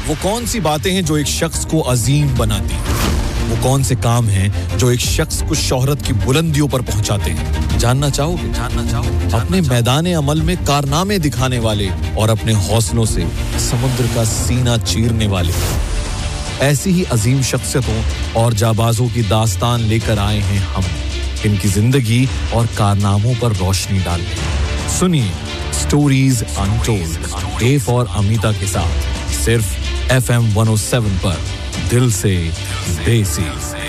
वो कौन सी बातें हैं जो एक शख्स को अजीम बनाती हैं? वो कौन से काम हैं जो एक शख्स को शोहरत की बुलंदियों पर पहुंचाते हैं? जानना चाहोगे? अपने मैदान अमल में कारनामे दिखाने वाले और अपने हौसलों से समुद्र का सीना चीरने वाले ऐसी ही अजीम शख्सियतों और जाबाजों की दास्तान लेकर आए हैं हम, इनकी जिंदगी और कारनामों पर रोशनी डालने। सुनिए stories untold, A for Amita के साथ, सिर्फ FM 107 पर, दिल से देसी।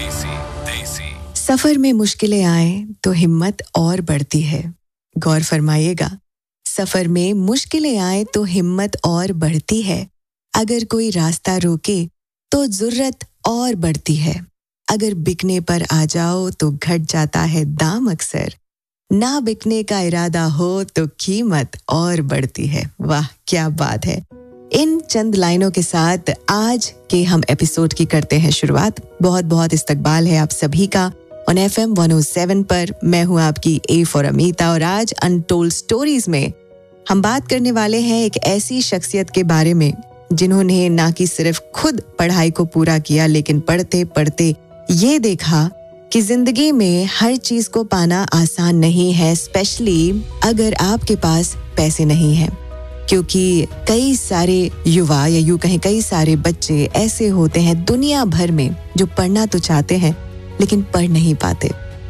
सफर में मुश्किलें आए तो हिम्मत और बढ़ती है। गौर फरमाइएगा, सफर में मुश्किलें आए तो हिम्मत और बढ़ती है। अगर कोई रास्ता रोके तो जुर्रत और बढ़ती है। अगर बिकने पर आ जाओ तो घट जाता है दाम अक्सर। ना बिकने का इरादा हो तो कीमत और बढ़ती है। वाह क्या बात है। इन चंद लाइनों के साथ आज के हम एपिसोड की करते हैं शुरुआत। बहुत बहुत इस्तकबाल है आप सभी का ऑन FM 107 पर। मैं हूं आपकी ए फॉर अमीता और आज अनटोल्ड स्टोरीज में हम बात करने वाले हैं एक ऐसी शख्सियत के बारे में जिन्होंने ना कि सिर्फ खुद पढ़ाई को पूरा किया, लेकिन पढ़ते पढ़ते ये देखा कि जिंदगी में हर चीज को पाना आसान नहीं है, स्पेशली अगर आपके पास पैसे नहीं हैं। क्योंकि कई सारे युवा या यूं कहें कई सारे बच्चे ऐसे होते हैं दुनिया भर में जो पढ़ना तो चाहते हैं लेकिन पढ़ नहीं पाते।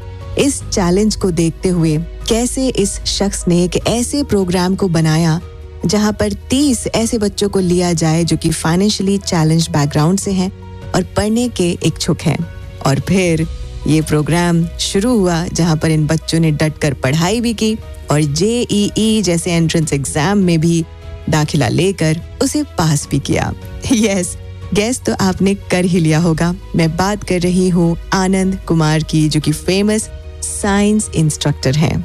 इस चैलेंज को देखते हुए कैसे इस शख्स ने एक ऐसे प्रोग्राम को बनाया जहां पर 30 ऐसे बच्चों को लिया जाए जो कि फाइनेंशियली चैलेंज बैकग्राउंड से हैं और पढ़ने के इच्छुक हैं। और फिर ये प्रोग्राम शुरू हुआ जहां पर इन बच्चों ने डटकर पढ़ाई भी की और JEE जैसे एंट्रेंस एग्जाम में भी दाखिला लेकर उसे पास भी किया। यस, गेस तो आपने कर ही लिया होगा। मैं बात कर रही हूँ आनंद कुमार की, जो कि फेमस साइंस इंस्ट्रक्टर हैं।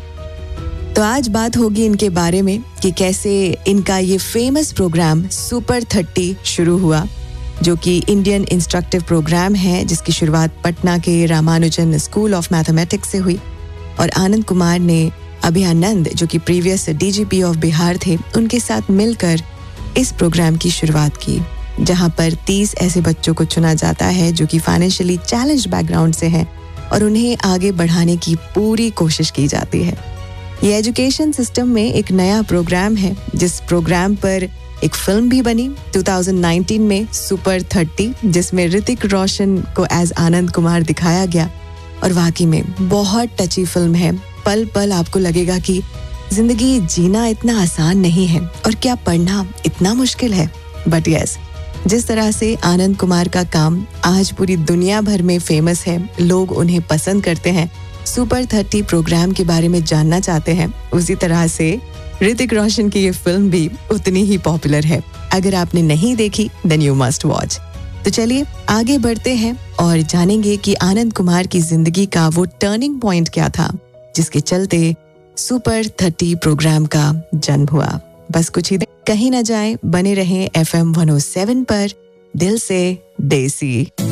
तो आज बात होगी इनके बारे में कि कैसे इनका ये फेमस प्रोग्राम सुपर 30 शुरू हुआ, जो कि इंडियन इंस्ट्रक्टिव प्रोग्राम है जिसकी शुरुआत पटना के रामानुजन स्कूल ऑफ मैथमेटिक्स से हुई। और आनंद कुमार ने अभयानंद, जो कि प्रीवियस DGP ऑफ बिहार थे, उनके साथ मिलकर इस प्रोग्राम की शुरुआत की, जहां पर 30 ऐसे बच्चों को चुना जाता है जो कि फाइनेंशियली चैलेंज बैकग्राउंड से हैं और उन्हें आगे बढ़ाने की पूरी कोशिश की जाती है। ये एजुकेशन सिस्टम में एक नया प्रोग्राम है, जिस प्रोग्राम पर एक फिल्म भी बनी 2019 में, सुपर 30, जिसमें ऋतिक रोशन को एज आनंद कुमार दिखाया गया। और वाकई में बहुत टची फिल्म है। पल पल आपको लगेगा कि जिंदगी जीना इतना आसान नहीं है और क्या पढ़ना इतना मुश्किल है। बट यस, जिस तरह से आनंद कुमार का काम आज पूरी दुनिया भर में फेमस है, लोग उन्हें पसंद करते हैं, सुपर 30 प्रोग्राम के बारे में जानना चाहते हैं, उसी तरह से ऋतिक रोशन की ये फिल्म भी उतनी ही पॉपुलर है। अगर आपने नहीं देखी देन यू मस्ट वॉच। तो चलिए आगे बढ़ते हैं और जानेंगे कि आनंद कुमार की जिंदगी का वो टर्निंग पॉइंट क्या था जिसके चलते सुपर 30 प्रोग्राम का जन्म हुआ। बस कुछ ही कहीं ना जाए, बने रहें FM 107 पर, दिल से देसी।